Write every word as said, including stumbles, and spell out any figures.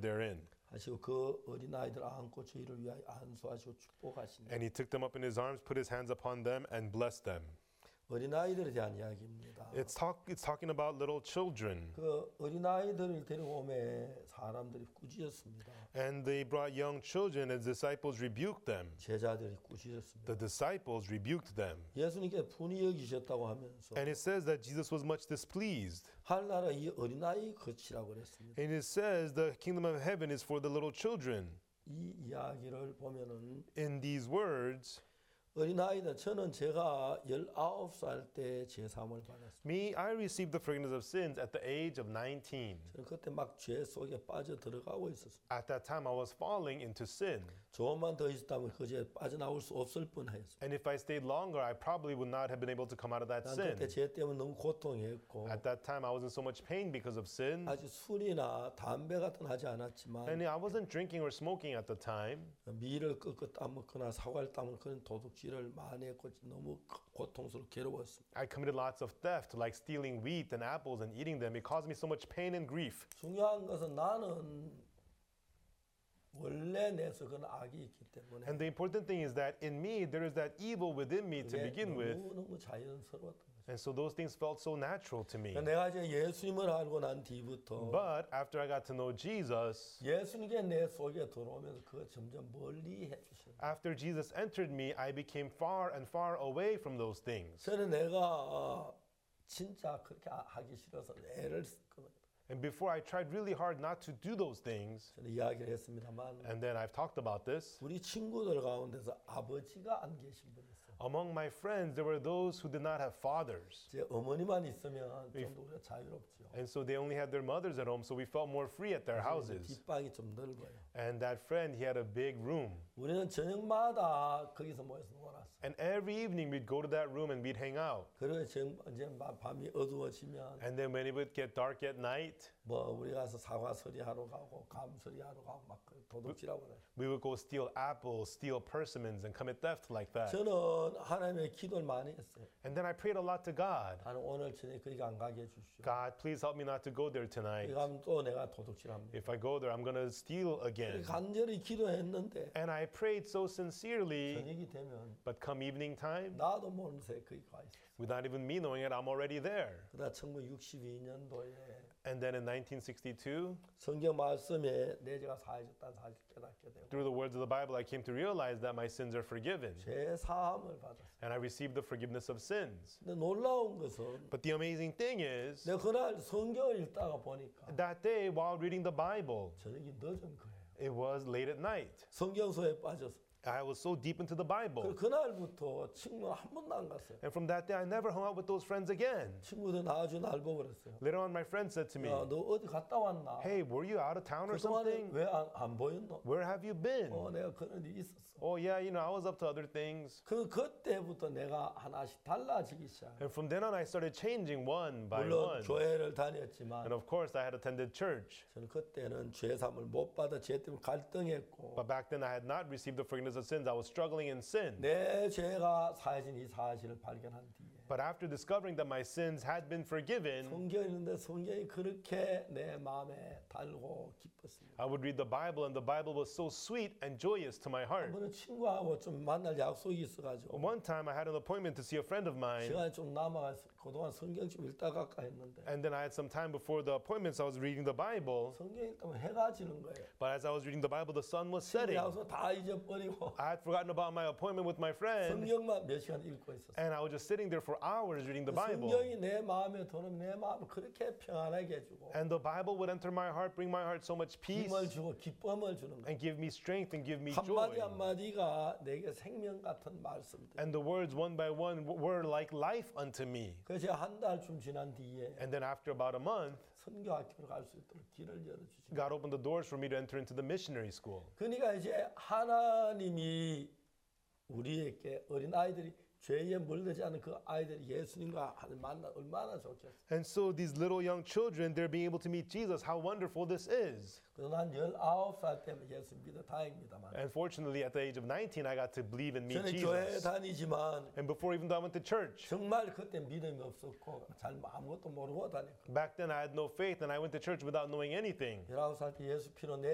therein. 하시고 그 어린아이들 안고 저희를 위하여 안수하시고 축복하시니 And he took them up in his arms, put his hands upon them, and blessed them. 어린아이들에 대한 이야기입니다. It's talk. It's talking about little children. 그 어린아이들을 데려오매 사람들이 꾸짖었습니다. And they brought young children, and disciples rebuked them. 제자들이 꾸짖었습니다. The disciples rebuked them. 예수님께 분이 여기셨다고 하면서 And it says that Jesus was much displeased. 하늘나라 이 어린아이 것이라고 그랬습니다. And it says the kingdom of heaven is for the little children. 이 이야기를 보면은 In these words, 어린아이들 저는 제가 열아홉 살 때 제사함을 받았습니다. me, I received the forgiveness of sins at the age of nineteen. 저는 그때 막 죄 속에 빠져 들어가고 있었습니다. At that time, I was falling into sin. 조금만 더 있었다면 그 죄에 빠져나올 수 없을 뻔했습니다. And if I stayed longer, I probably would not have been able to come out of that 난 sin. 그때 죄 때문에 너무 고통했고 At that time, I was in so much pain because of sin. 아직 술이나 담배 같은 거 하지 않았지만 And I wasn't drinking or smoking at the time. 미를 꺾어 따먹거나 사과를 따먹는 그런 도둑질을 많이 했고 너무 고통스럽고 괴로웠습니다. I committed lots of theft, like stealing wheat and apples and eating them. It caused me so much pain and grief. 중요한 것은 나는 원래 내 속에 악이 있기 때문에 And the important thing is that in me, there is that evil within me to 그게 begin with. 너무너무 자연스러웠던 거죠. And so those things felt so natural to me. 내가 이제 예수님을 알고 난 뒤부터 But after I got to know Jesus, 예수님께 내 속에 들어오면서 그거 점점 멀리 해주시는 거예요. after Jesus entered me, I became far and far away from those things. 저는 내가 진짜 그렇게 하기 싫어서 애를 썼거든요. And before I tried really hard not to do those things, 저는 이야기를 했습니다만 and then I've talked about this, 우리 친구들 가운데서 아버지가 안 계신 분이 있어요. among my friends, there were those who did not have fathers. 제 어머니만 있으면 좀 더 우리가 자유롭죠. And so they only had their mothers at home, so we felt more free at their houses. 뒷방이 좀 넓어요. And that friend, he had a big room. 우리는 저녁마다 거기서 모여서 놀았어요. And every evening we'd go to that room and we'd hang out. 그리고 정- 이제 밤이 어두워지면 And then when it would get dark at night, 뭐 우리 가서 사과 서리하러 가고 감 서리하러 가고 막 도둑질하고 그래요. we would go steal apples, steal persimmons, and commit theft like that. 저는 하나님의 기도를 많이 했어요. And then I prayed a lot to God. 하나님 오늘 저녁에 거기 안 가게 해주시오. God, please help me not to go there 거기 tonight. 가면 또 내가 도둑질합니다. If I go there, I'm going to steal again. 간절히 기도했는데 And I prayed so sincerely, 저녁이 되면 but come evening time, 나도 모르는 새에 거기 가 있었어요. without even me knowing it, I'm already there. 그러다 천구백육십이 년도에 And then in nineteen sixty-two, 성경 말씀에 내 죄가 사해졌다는 사실을 깨닫게 되고 through the words of the Bible, I came to realize that my sins are forgiven. 죄 사함을 받았어요. And I received the forgiveness of sins. 근데 놀라운 것은 But the amazing thing is, 내가 그날 성경을 읽다가 보니까 that day while reading the Bible, 저녁이 늦은 거예요. it was late at night. 성경서에 빠져서 I was so deep into the Bible. 그- 그날부터 친구는 한 번도 안 갔어요. And from that day, I never hung out with those friends again. 친구들 아주 날 보고 그랬어요. Later on, my friend said to me, 야, 너 어디 갔다 왔나? hey, were you out of town or 그동안에 something? 왜안 안 보였노? Where have you been? 어, 내가 그런 일이 있었어. Oh, yeah, you know, I was up to other things. 그 그때부터 내가 하나씩 달라지기 시작. And from then on, I started changing one by 물론 one. 교회를 And 다녔지만 of course, I had attended church. 저는 그때는 죄삼을 못 받아 죄 때문에 갈등했고 But back then, I had not received the forgiveness of sins. I was struggling in sin. 내 죄가 사해진 이 사실을 발견한 뒤에 But after discovering that my sins had been forgiven, 성경이 있는데 성경이 그렇게 내 마음에 달고 기뻤습니다. I would read the Bible, and the Bible was so sweet and joyous to my heart. 한번은 친구하고 좀 만날 약속이 있어가지고 One time, I had an appointment to see a friend of mine, 시간이 좀 남아서 그동안 성경 좀 읽다 갈까 했는데 and then I had some time before the appointment, so I was reading the Bible. 성경 읽다면 해가 지는 거예요. But as I was reading the Bible, the sun was 친구 setting. 약속 다 잊어버리고 I had forgotten about my appointment with my friend, 성경만 몇 시간 읽고 있었어요. and I was just sitting there for hours reading the Bible. 성경이 내 마음에 들어오면 내 마음을 그렇게 평안하게 해주고 And the Bible would enter my heart, bring my heart so much peace, 힘을 주고 기쁨을 주는 거예요. and give me strength and give me 한마디 joy. 한마디가 내게 생명 같은 말씀들. And the words one by one w- were like life unto me. 그래서 한 달쯤 지난 뒤에 And then after about a month, 선교학교를 갈 수 있도록 길을 열어주시고 God opened the doors for me to enter into the missionary school. 그러니까 이제 하나님이 우리에게 어린 아이들이 죄에 물들지 않은 그 아이들이 예수님과 하는 만나 얼마나 좋겠어요. And so these little young children, they're being able to meet Jesus. How wonderful this is. 그래서 난 열아홉 살 때면 예수 믿어 다행입니다만 And fortunately, at the age of nineteen, I got to believe and meet 저는 교회에 Jesus. 다니지만 And before even though I went to church, 정말 그때 믿음이 없었고 잘 아무것도 모르고 다녔거든요. back then I had no faith and I went to church without knowing anything. 열아홉 살 때 예수 피로 내